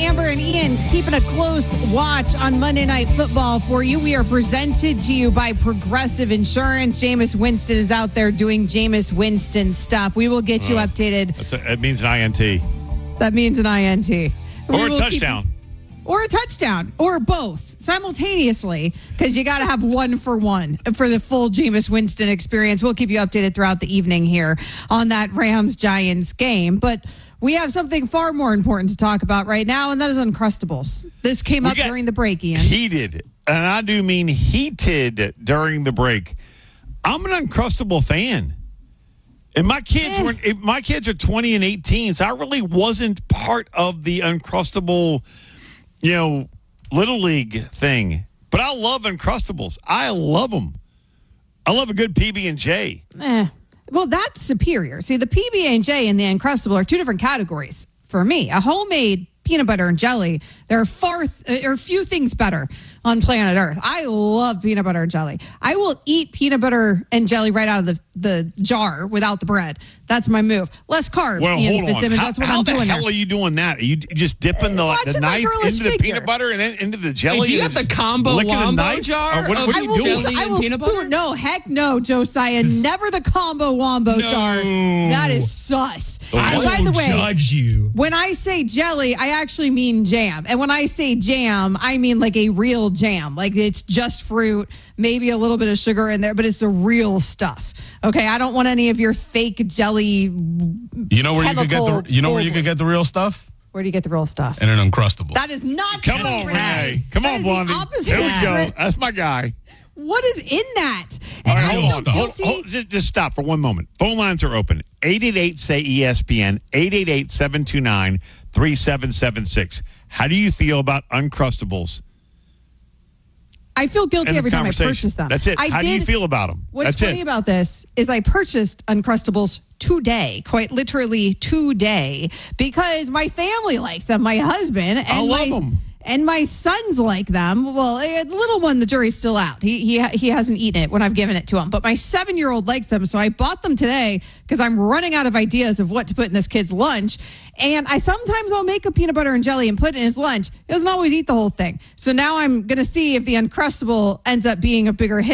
Amber and Ian keeping a close watch on Monday Night Football for you. We are presented to you by Progressive Insurance. Jameis Winston is out there doing Jameis Winston stuff. We will get you updated. It means an INT. That means an INT. Or a touchdown. Or a touchdown. Or both simultaneously, because you got to have one for the full Jameis Winston experience. We'll keep you updated throughout the evening here on that Rams-Giants game. But we have something far more important to talk about right now, and that is Uncrustables. This came up during the break, Ian. Heated, and I do mean heated during the break. I'm an Uncrustable fan. And my kids are 20 and 18, so I really wasn't part of the Uncrustable, Little League thing. But I love Uncrustables. I love them. I love a good PB&J. Well, that's superior. See, the PB&J and the Uncrustable are two different categories for me. A homemade peanut butter and jelly, there are few things better on planet Earth. I love peanut butter and jelly. I will eat peanut butter and jelly right out of the jar without the bread. That's my move. Less carbs, Ian Fitzsimmons. That's what I'm doing there. How the hell are you doing that? Are you just dipping the knife into the peanut butter and then into the jelly? Hey, do you have the combo wombo jar? What are you doing? I will peanut butter? No, heck no, Josiah. Never the combo wombo jar. That is sus. And by the way, judge you. When I say jelly, I actually mean jam. And when I say jam, I mean like a real jam. Like it's just fruit, maybe a little bit of sugar in there, but it's the real stuff. Okay, I don't want any of your fake jelly. You know where you could get the real stuff? Where do you get the real stuff? In an Uncrustable. That is not Come true, on, Renee. Renee. Come on, Blondie. Here we go. That's my guy. What is in that? And I feel guilty. Just stop for one moment. Phone lines are open. 888-SAY-ESPN, 888-729-3776. How do you feel about Uncrustables? I feel guilty every time I purchase them. That's it. How do you feel about them? What's funny about this is I purchased Uncrustables today, quite literally today, because my family likes them. My husband and I love them. And my sons like them. Well, the little one, the jury's still out. He hasn't eaten it when I've given it to him. But my 7-year-old likes them, so I bought them today because I'm running out of ideas of what to put in this kid's lunch. And I'll make a peanut butter and jelly and put it in his lunch. He doesn't always eat the whole thing. So now I'm going to see if the Uncrustable ends up being a bigger hit